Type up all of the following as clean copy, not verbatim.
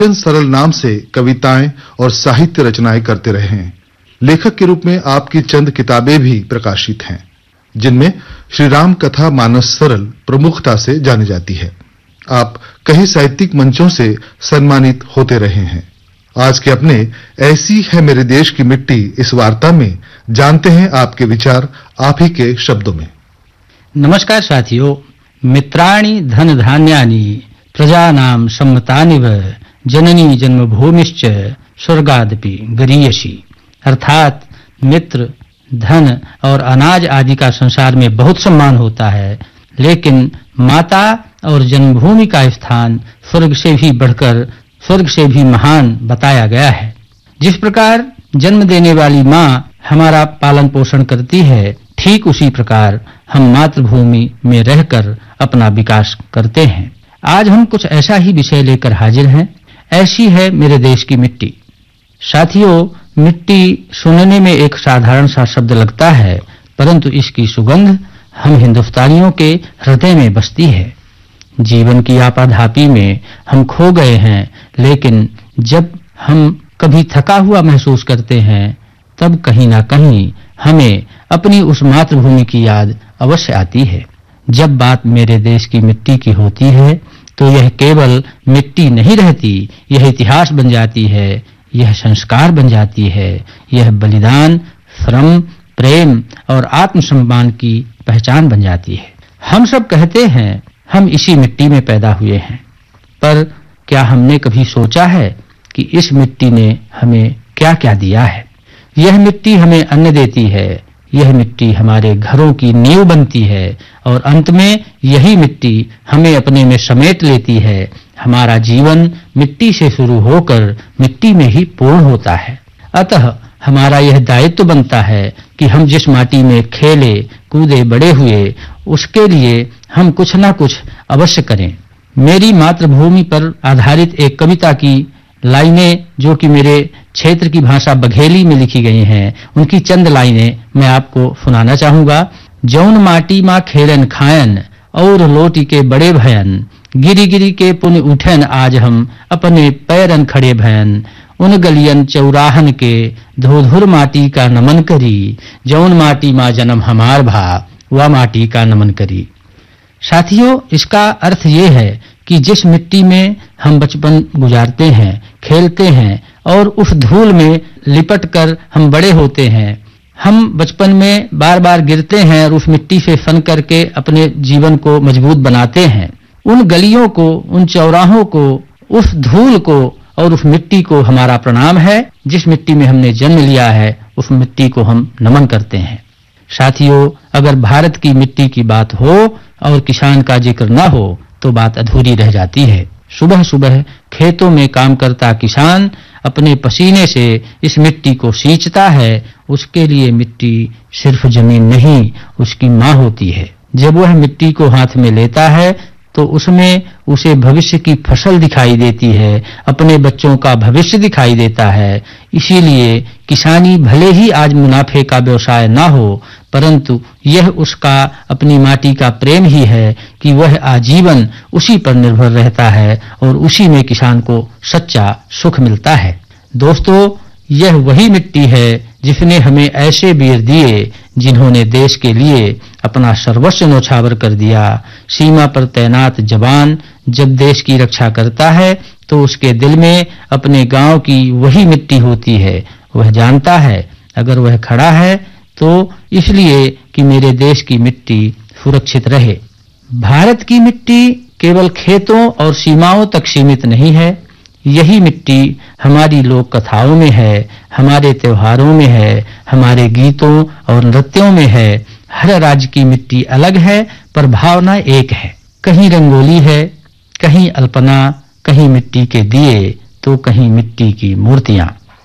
सरल नाम से कविताएं और साहित्य रचनाएं करते रहे हैं। लेखक के रूप में आपकी चंद किताबें भी प्रकाशित हैं, जिनमें श्री राम कथा मानस सरल प्रमुखता से जानी जाती है। आप कई साहित्यिक मंचों से सम्मानित होते रहे हैं। आज के अपने ऐसी है मेरे देश की मिट्टी इस वार्ता में जानते हैं आपके विचार आप ही के शब्दों में। नमस्कार साथियों, मित्राणि धन धान्यानि प्रजानाम सम्मतानि व जननी जन्मभूमिश्च स्वर्गादपि गरीयसी। अर्थात मित्र, धन और अनाज आदि का संसार में बहुत सम्मान होता है, लेकिन माता और जन्मभूमि का स्थान स्वर्ग से भी बढ़कर, स्वर्ग से भी महान बताया गया है। जिस प्रकार जन्म देने वाली माँ हमारा पालन पोषण करती है, ठीक उसी प्रकार हम मातृभूमि में रहकर अपना विकास करते हैं। आज हम कुछ ऐसा ही विषय लेकर हाजिर हैं। ऐसी है मेरे देश की मिट्टी। साथियों, मिट्टी सुनने में एक साधारण सा शब्द लगता है, परंतु इसकी सुगंध हम हिंदुस्तानियों के हृदय में बसती है। जीवन की आपाधापी में हम खो गए हैं, लेकिन जब हम कभी थका हुआ महसूस करते हैं, तब कहीं ना कहीं हमें अपनी उस मातृभूमि की याद अवश्य आती है। जब बात मेरे देश की मिट्टी की होती है, तो यह केवल मिट्टी नहीं रहती, यह इतिहास बन जाती है, यह संस्कार बन जाती है, यह बलिदान, श्रम, प्रेम और आत्मसम्मान की पहचान बन जाती है। हम सब कहते हैं हम इसी मिट्टी में पैदा हुए हैं, पर क्या हमने कभी सोचा है कि इस मिट्टी ने हमें क्या क्या दिया है? यह मिट्टी हमें अन्न देती है, यह मिट्टी हमारे घरों की नींव बनती है और अंत में यही मिट्टी हमें अपने में समेट लेती है। हमारा जीवन मिट्टी से शुरू होकर मिट्टी में ही पूर्ण होता है। अतः हमारा यह दायित्व बनता है कि हम जिस माटी में खेले कूदे बड़े हुए, उसके लिए हम कुछ ना कुछ अवश्य करें। मेरी मातृभूमि पर आधारित एक कविता की लाइनें, जो कि मेरे क्षेत्र की भाषा बघेली में लिखी गई हैं, उनकी चंद लाइनें मैं आपको सुनाना चाहूंगा। जौन माटी माँ खेलन खायन और लोटी के बड़े भयन, गिरी गिरी के पुण्य उठन आज हम अपने पैरन खड़े भयन, उन गलियन चौराहन के धोधुर माटी का नमन करी, जौन माटी माँ जन्म हमार भा वह माटी का नमन करी। साथियों, इसका अर्थ ये है कि जिस मिट्टी में हम बचपन गुजारते हैं, खेलते हैं और उस धूल में लिपट कर हम बड़े होते हैं, हम बचपन में बार बार गिरते हैं और उस मिट्टी से सन करके अपने जीवन को मजबूत बनाते हैं। उन गलियों को, उन चौराहों को, उस धूल को और उस मिट्टी को हमारा प्रणाम है। जिस मिट्टी में हमने जन्म लिया है, उस मिट्टी को हम नमन करते हैं। साथियों, अगर भारत की मिट्टी की बात हो और किसान का जिक्र न हो, तो बात अधूरी रह जाती है। सुबह सुबह खेतों में काम करता किसान अपने पसीने से इस मिट्टी को सींचता है। उसके लिए मिट्टी सिर्फ जमीन नहीं, उसकी माँ होती है। जब वह मिट्टी को हाथ में लेता है, तो उसमें उसे भविष्य की फसल दिखाई देती है, अपने बच्चों का भविष्य दिखाई देता है। इसीलिए किसानी भले ही आज मुनाफे का व्यवसाय ना हो, परंतु यह उसका अपनी माटी का प्रेम ही है कि वह आजीवन उसी पर निर्भर रहता है और उसी में किसान को सच्चा सुख मिलता है। दोस्तों, यह वही मिट्टी है जिसने हमें ऐसे वीर दिए जिन्होंने देश के लिए अपना सर्वस्व न्यौछावर कर दिया। सीमा पर तैनात जवान जब देश की रक्षा करता है, तो उसके दिल में अपने गांव की वही मिट्टी होती है। वह जानता है अगर वह खड़ा है तो इसलिए कि मेरे देश की मिट्टी सुरक्षित रहे। भारत की मिट्टी केवल खेतों और सीमाओं तक सीमित नहीं है। यही मिट्टी हमारी लोक कथाओं में है, हमारे त्योहारों में है, हमारे गीतों और नृत्यों में है। हर राज्य की मिट्टी अलग है, पर भावना एक है। कहीं रंगोली है, कहीं अल्पना, कहीं मिट्टी के दिए, तो कहीं मिट्टी की मूर्तियां।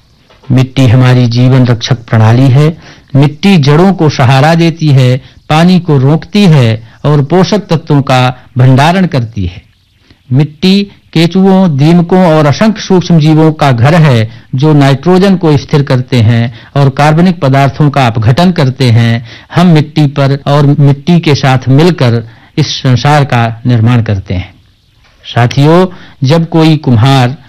मिट्टी हमारी जीवन रक्षक प्रणाली है। मिट्टी जड़ों को सहारा देती है, पानी को रोकती है और पोषक तत्वों का भंडारण करती है। मिट्टी केचुओं, दीमकों और असंख्य सूक्ष्म जीवों का घर है, जो नाइट्रोजन को स्थिर करते हैं और कार्बनिक पदार्थों का अपघटन करते हैं। हम मिट्टी पर और मिट्टी के साथ मिलकर इस संसार का निर्माण करते हैं। साथियों, जब कोई कुम्हार